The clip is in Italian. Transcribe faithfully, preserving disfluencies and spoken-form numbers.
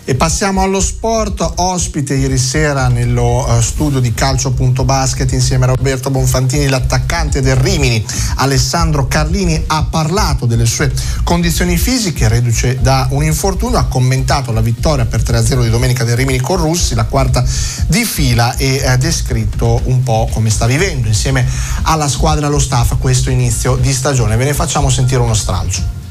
E passiamo allo sport. Ospite ieri sera nello uh, studio di Calcio.basket insieme a Roberto Bonfantini, l'attaccante del Rimini Alessandro Carlini ha parlato delle sue condizioni fisiche, reduce da un infortunio, ha commentato la vittoria per tre a zero di domenica del Rimini con Russi, la quarta di fila, e ha descritto un po' come sta vivendo insieme alla squadra e allo staff questo inizio di stagione. Ve ne facciamo sentire uno stralcio.